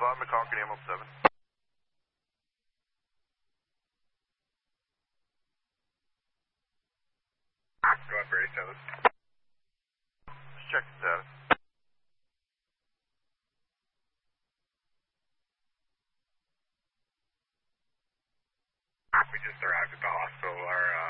5, McConkie, ML7. Go ahead, Brady, status. Let's check the status. We just arrived at the hospital. Our